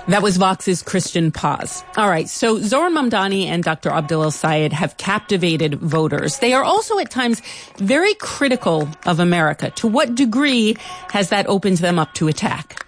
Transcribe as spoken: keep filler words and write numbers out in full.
That was Vox's Christian Paz. All right, so Zohran Mamdani and Doctor Abdel El-Sayed have captivated voters. They are also at times very critical of America. To what degree has that opened them up to attack?